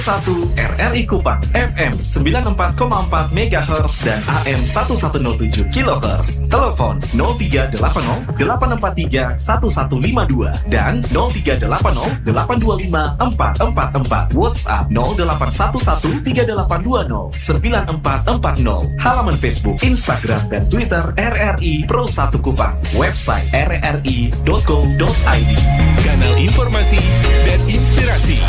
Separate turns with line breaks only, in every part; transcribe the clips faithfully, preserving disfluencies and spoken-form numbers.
satu R R I Kupang F M sembilan puluh empat koma empat megahertz dan A M seribu seratus tujuh kilohertz. Telepon nol tiga delapan nol delapan empat tiga satu satu lima dua dan nol tiga delapan nol delapan dua lima empat empat empat. WhatsApp nol delapan satu satu tiga delapan dua nol sembilan empat empat nol. Halaman Facebook, Instagram dan Twitter R R I Pro satu Kupang. Website r r i dot co dot i d.
Kanal informasi dan inspirasi.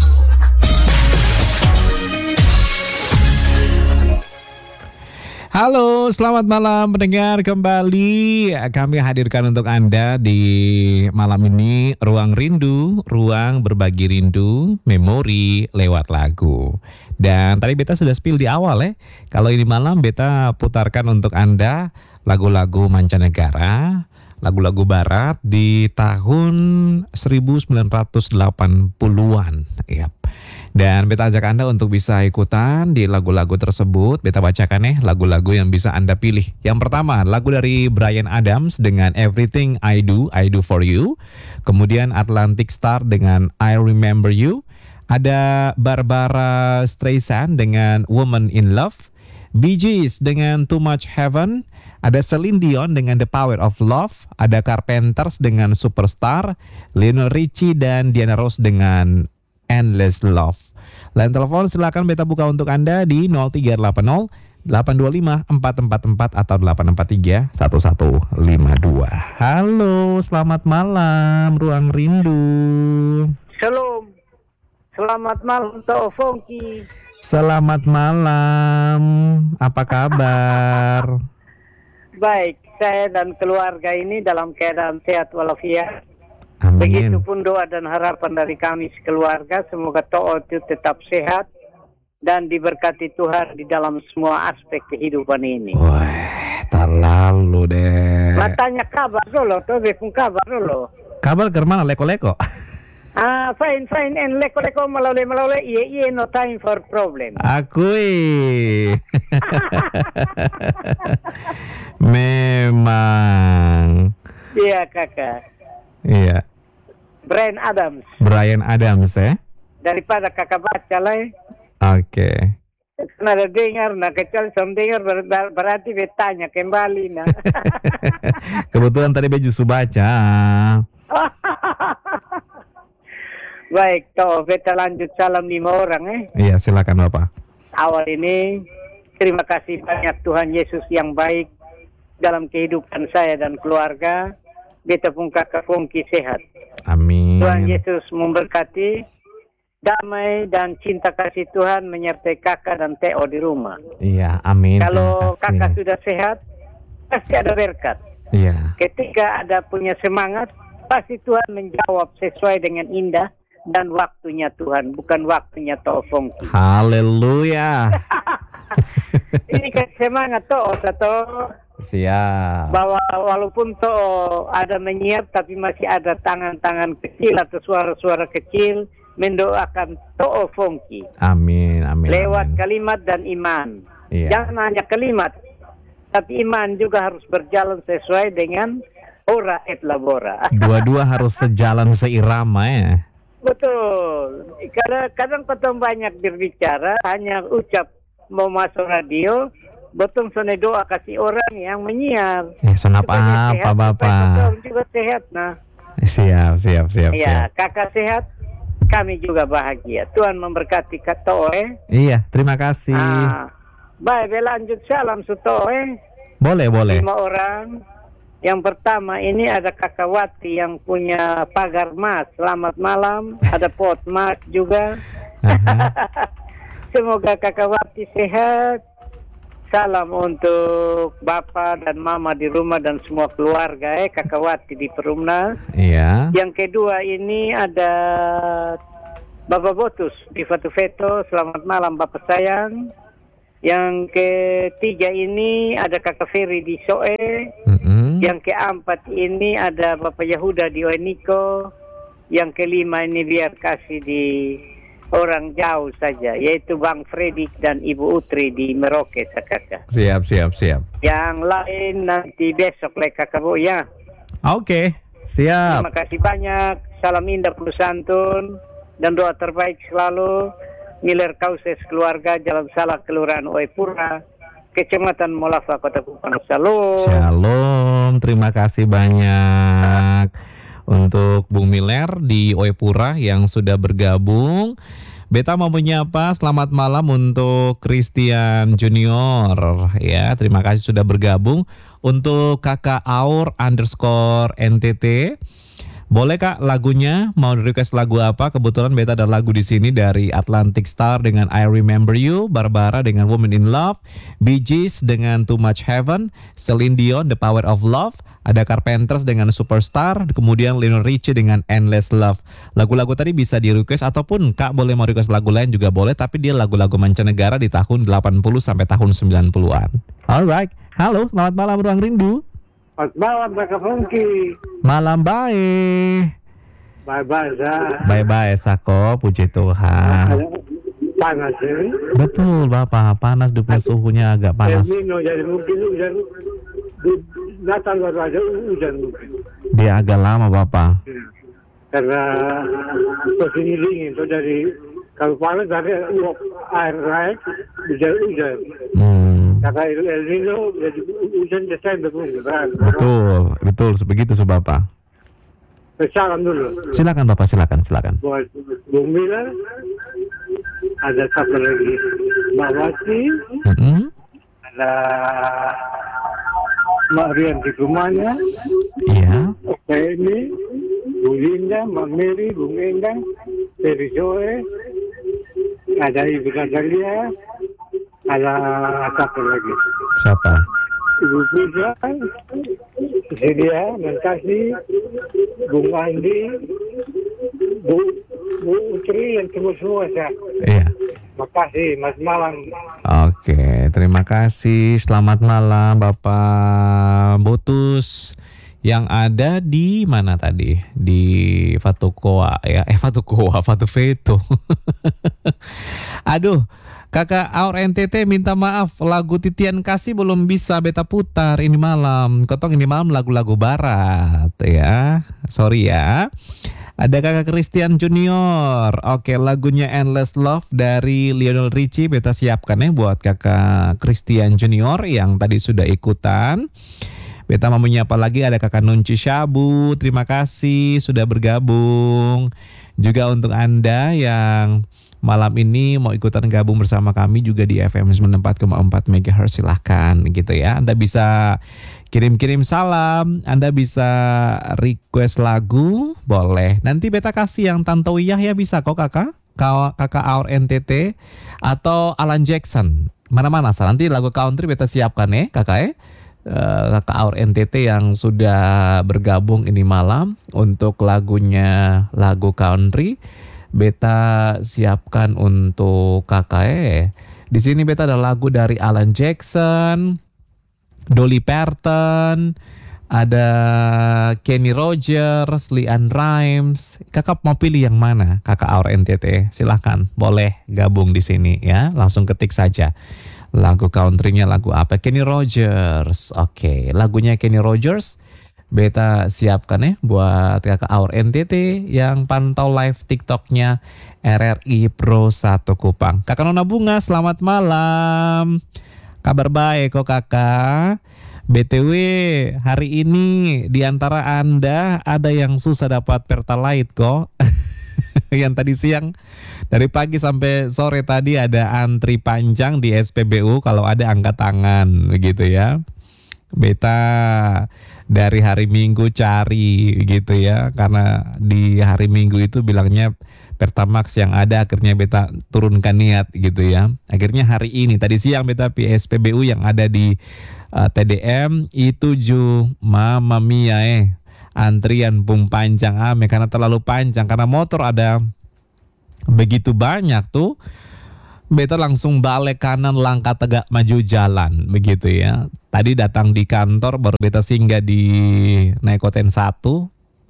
Halo, selamat malam pendengar, kembali kami hadirkan untuk Anda di malam ini Ruang Rindu, ruang berbagi rindu, memori lewat lagu. Dan tadi Beta sudah spill di awal ya, kalau ini malam Beta putarkan untuk Anda lagu-lagu mancanegara, lagu-lagu barat di tahun seribu sembilan ratus delapan puluhan. Yap. Dan Beta ajak Anda untuk bisa ikutan di lagu-lagu tersebut. Beta bacakan ya lagu-lagu yang bisa Anda pilih. Yang pertama, lagu dari Bryan Adams dengan Everything I Do, I Do For You. Kemudian Atlantic Star dengan I Remember You. Ada Barbara Streisand dengan Woman in Love. Bee Gees dengan Too Much Heaven. Ada Celine Dion dengan The Power of Love. Ada Carpenters dengan Superstar. Lionel Richie dan Diana Ross dengan Endless Love. Line telepon silakan Beta buka untuk Anda di nol tiga delapan nol delapan dua lima empat empat empat atau delapan empat tiga satu satu lima dua. Halo, selamat malam Ruang Rindu.
Shalom. Selamat malam Toh Fongki.
Selamat malam. Apa kabar?
Baik, saya dan keluarga ini dalam keadaan sehat walafiat.
Amin.
Begitupun doa dan harapan dari kami sekeluarga, semoga Toh itu tetap sehat dan diberkati Tuhan di dalam semua aspek kehidupan ini.
Wah, terlalu deh.
Matanya kabar dulu, Toh bepung kabar dulu.
Kabar ke mana? Leko-leko?
Ah, fine, fine, and leko-leko melalui melalui, iya, iya, no time for problem.
Akui. Memang.
Iya, kakak.
Iya.
Bryan Adams.
Bryan Adams ya.
Daripada kakak baca lah.
Oke.
Karena ada dengar, nah kecuali sama dengar ber- ber- berarti bertanya kembali. Nah.
Kebetulan tadi Be justru baca.
Baik, toh kita lanjut salam lima orang eh.
Iya, silakan Bapak.
Awal ini terima kasih banyak Tuhan Yesus yang baik dalam kehidupan saya dan keluarga. Beta pun kakak Fongki sehat.
Amin.
Tuhan Yesus memberkati, damai dan cinta kasih Tuhan menyertai kakak dan Teo di rumah.
Iya, amin.
Kalau
Terima kasih.
kakak sudah sehat, pasti ada berkat.
Iya.
Ketika ada punya semangat, pasti Tuhan menjawab sesuai dengan indah dan waktunya Tuhan, bukan waktunya Teo Fongki.
Haleluya.
Ini kan semangat Teo, Teo.
Siap.
Bahwa walaupun Teo ada menyiap, tapi masih ada tangan-tangan kecil atau suara-suara kecil mendoakan Teo Fongki.
Amin, amin.
Lewat
amin.
kalimat dan iman.
Iya.
Jangan hanya kalimat, tapi iman juga harus berjalan sesuai dengan ora et labora.
Dua-dua harus sejalan seirama ya.
Betul. Kadang kadang ketemu banyak berbicara, hanya ucap mau masuk radio, betul sone doa kasih orang yang menyiar.
Eh, sonap
Supaya
apa
sehat,
Bapak?
supaya kakak juga sehat. Nah,
Siap, siap, siap,
ya
siap.
kakak sehat, kami juga bahagia. Tuhan memberkati Kak Toe.
Iya, terima kasih.
Ah, baik, lanjut salam Sutoe.
Boleh, boleh.
Lima orang. Yang pertama ini ada Kakak Wati yang punya pagar emas. Selamat malam. Ada pot emas juga. Semoga Kakak Wati sehat. Salam untuk Bapak dan Mama di rumah dan semua keluarga eh Kakak Wati di Perumna.
Iya.
Yang kedua ini ada Bapak Botus di Fatu Veto. Selamat malam Bapak sayang. Yang ketiga ini ada Kakak Ferry di Soe.
Mm-mm.
Yang keempat ini ada Bapak Yahuda di Oeniko. Yang kelima ini biar kasih di orang jauh saja, yaitu Bang Fredik dan Ibu Utri di Merauke, kakak.
Siap, siap, siap.
Yang lain nanti besok lah kakak Bu ya.
Oke, siap.
Terima kasih banyak. Salam indah penuh santun dan doa terbaik selalu Ngiler Kauses keluarga Jalan Salak Kelurahan Oepura, Kecamatan Molafa Kota Kupang. Shalom.
Shalom, terima kasih banyak untuk Bung Miller di Oepura yang sudah bergabung. Beta mau menyapa selamat malam untuk Christian Junior ya, terima kasih sudah bergabung. Untuk Kakak Aur underscore N T T, boleh Kak lagunya, mau request lagu apa? Kebetulan Beta ada lagu di sini dari Atlantic Star dengan I Remember You, Barbara dengan Woman in Love, Bee Gees dengan Too Much Heaven, Celine Dion The Power of Love, ada Carpenters dengan Superstar, kemudian Lionel Richie dengan Endless Love. Lagu-lagu tadi bisa di request ataupun Kak boleh mau request lagu lain juga boleh, tapi dia lagu-lagu mancanegara di tahun delapan puluh sampai tahun sembilan puluhan. Alright, halo, selamat malam Ruang Rindu.
Selamat malam Kakak Fengki.
Malam baik.
Bye-bye Zah.
Bye-bye Sako, puji Tuhan.
Panas ini.
Betul Bapak, panas dupin suhunya agak panas.
El Nino jadi mungkin hujan. Di- Datang baru ada hujan mungkin.
Dia agak lama Bapak.
Karena posisi dingin itu dari kalau panas dari uap air naik bisa hujan.
Hmm,
Karena El Nino jadi hujan Desember mungkin. Kan?
betul, betul sebegitu so Bapak.
Salam dulu
Silakan Bapak, silakan, silakan.
buat Bung Miller. Ada satu lagi Mbak Wati.
Mm-mm.
Ada Mak Rian di rumahnya,
Iya.
Oke ini, Bu Linda, Mak Mary, Bung Endang, Peri Joe, ada Ibu Natalia, ada satu lagi.
Siapa?
Ibu Puja, Celia, Mentasi, Bung Andi, Bu, Bu Utri, yang semua-semua saya.
Iya.
Makasih, Mas Malam.
Oke, terima kasih. Selamat malam Bapak Botus yang ada di mana tadi? Di Fatukoa ya. Eh Fatukoa, Fatufeto. Aduh, Kakak Aur N T T minta maaf, lagu Titian Kasih belum bisa Beta putar ini malam. Kotong ini malam lagu-lagu barat ya. Sorry ya. Ada Kakak Christian Junior. Oke, lagunya Endless Love dari Lionel Richie Beta siapkan ya buat Kakak Christian Junior yang tadi sudah ikutan. Beta mau menyapa lagi ada Kakak Nunci Shabu. Terima kasih sudah bergabung. Juga untuk Anda yang malam ini mau ikutan gabung bersama kami juga di F M sembilan puluh empat koma empat megahertz, silahkan gitu ya. Anda bisa kirim-kirim salam, Anda bisa request lagu, boleh. Nanti Beta kasih yang Tanto Yahya bisa kok kakak, kakak Aur N T T atau Alan Jackson. Mana-mana sah. Nanti lagu country Beta siapkan ya kakak ya. Uh, kakak Aur N T T yang sudah bergabung ini malam untuk lagunya lagu country. Beta siapkan untuk kakak eh. Di sini Beta ada lagu dari Alan Jackson, Dolly Parton, ada Kenny Rogers, LeAnn Rimes. Kakak mau pilih yang mana? Kakak Aur N T T, silahkan, boleh gabung di sini ya. Langsung ketik saja. Lagu countrynya lagu apa? Kenny Rogers. Oke, lagunya Kenny Rogers. Beta siapkan ya buat Kakak Aur N T T yang pantau live TikToknya R R I Pro satu Kupang. Kakak Nona Bunga, selamat malam. Kabar baik kok kakak. B T W hari ini di antara Anda ada yang susah dapat Pertalite kok. Yang tadi siang dari pagi sampai sore tadi ada antri panjang di S P B U, kalau ada angkat tangan begitu ya. Beta dari hari Minggu cari gitu ya, karena di hari Minggu itu bilangnya Pertamax yang ada, akhirnya Beta turunkan niat gitu ya. Akhirnya hari ini tadi siang Beta P S P B U yang ada di uh, T D M itu ju mama mia eh antrian pun panjang ame karena terlalu panjang, karena motor ada begitu banyak tuh. Beta langsung balik kanan, langkah tegak maju jalan begitu ya. Tadi datang di kantor baru Beta singgah di Naikoten satu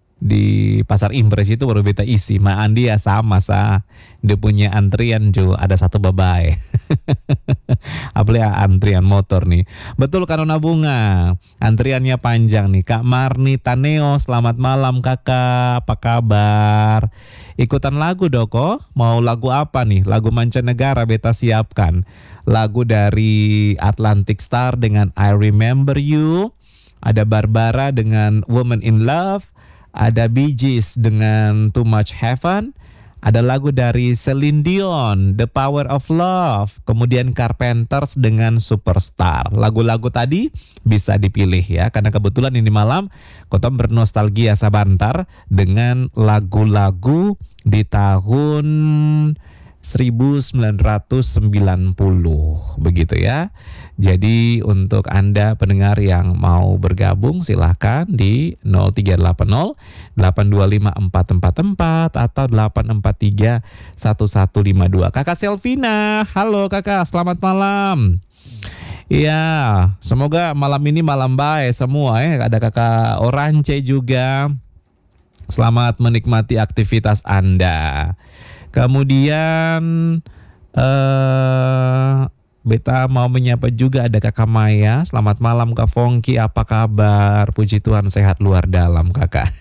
di Pasar Impres itu baru Beta isi. Ma Andi ya sama sah. Dia punya antrian jo ada satu babai. Apalagi antrian motor nih. Betul kan Nona Bunga? Antriannya panjang nih. Kak Marni Taneo, selamat malam kakak. Apa kabar? Ikutan lagu Doko. Mau lagu apa nih? Lagu mancanegara beta siapkan. Lagu dari Atlantic Star dengan I Remember You. Ada Barbara dengan Woman in Love. Ada Bee Gees dengan Too Much Heaven. Ada lagu dari Celine Dion, The Power of Love. Kemudian Carpenters dengan Superstar. Lagu-lagu tadi bisa dipilih ya. Karena kebetulan ini malam Kota bernostalgia sabantar dengan lagu-lagu di tahun seribu sembilan ratus sembilan puluh. Begitu ya. Jadi untuk Anda pendengar yang mau bergabung silahkan di nol tiga delapan nol delapan dua lima empat empat empat atau delapan empat tiga satu satu lima dua. Kakak Selvina, halo kakak, selamat malam. Iya, semoga malam ini malam baik semua ya. Ada kakak Orance juga. Selamat menikmati aktivitas Anda. Kemudian eh beta mau menyapa juga ada kakak Maya. Selamat malam Kak Fongki, apa kabar? Puji Tuhan sehat luar dalam kakak.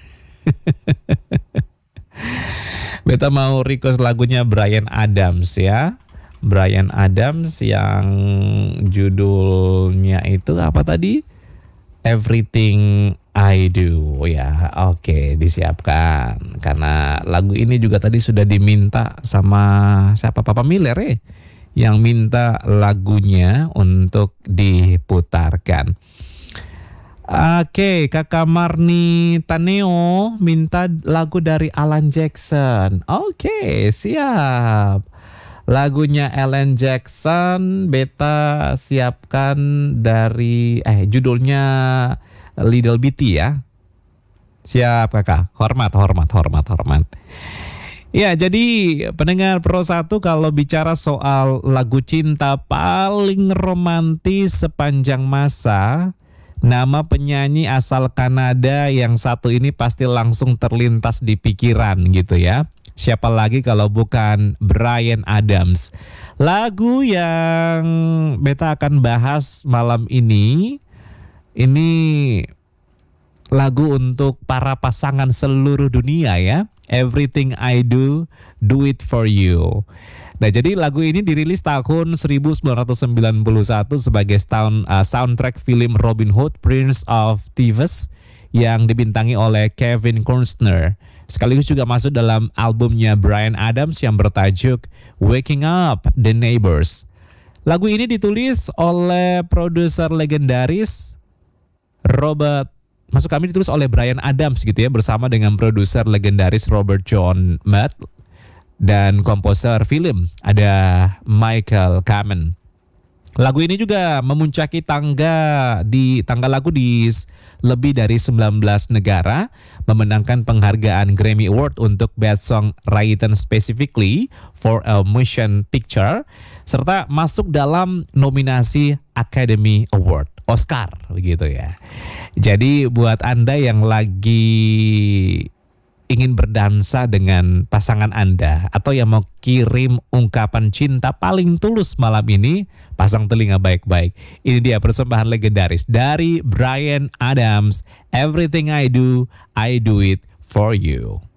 Beta mau request lagunya Bryan Adams ya. Bryan Adams yang judulnya itu apa tadi? Everything I Do ya. Oke, disiapkan. Karena lagu ini juga tadi sudah diminta sama siapa? Papa Miller ya, yang minta lagunya untuk diputarkan. Oke, kakak Marni Taneo minta lagu dari Alan Jackson. Oke, siap. Lagunya Alan Jackson beta siapkan dari eh judulnya Little Bitty ya. Siap kakak. Hormat, hormat, hormat, hormat. Ya, jadi pendengar Pro satu kalau bicara soal lagu cinta paling romantis sepanjang masa, nama penyanyi asal Kanada yang satu ini pasti langsung terlintas di pikiran gitu ya. Siapa lagi kalau bukan Bryan Adams. Lagu yang beta akan bahas malam ini, ini lagu untuk para pasangan seluruh dunia ya. Everything I Do, Do It For You. Nah, jadi lagu ini dirilis tahun seribu sembilan ratus sembilan puluh satu sebagai sound, uh, soundtrack film Robin Hood, Prince of Thieves yang dibintangi oleh Kevin Costner. Sekaligus juga masuk dalam albumnya Bryan Adams yang bertajuk Waking Up the Neighbors. Lagu ini ditulis oleh produser legendaris Robert, maksud kami ditulis oleh Bryan Adams gitu ya, bersama dengan produser legendaris Robert John Mudd dan komposer film ada Michael Kamen. Lagu ini juga memuncaki tangga di tangga lagu di lebih dari sembilan belas negara, memenangkan penghargaan Grammy Award untuk Best Song Written Specifically for a Motion Picture, serta masuk dalam nominasi Academy Award, Oscar begitu ya. Jadi buat Anda yang lagi ingin berdansa dengan pasangan Anda atau yang mau kirim ungkapan cinta paling tulus malam ini, pasang telinga baik-baik. Ini dia persembahan legendaris dari Bryan Adams, Everything I Do, I Do It For You.